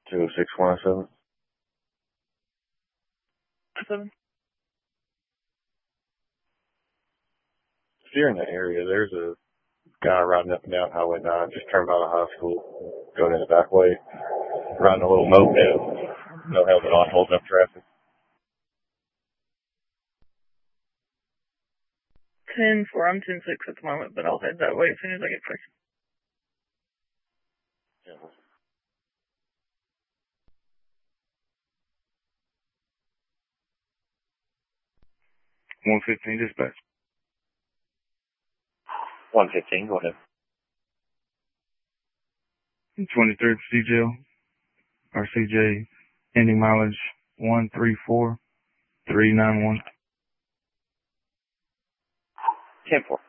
206-107. 7. If you're in that area, there's a guy riding up and down Highway 9, just turned by the high school, going in the back way, riding a little moped. No helmet on, holding up traffic. 10-4. I'm 10-6 at the moment, but I'll head that way as soon as I get quick. Yeah. 115 dispatch. 115, go ahead. 23rd CJ, or CJ, ending mileage 134,391. 10-4.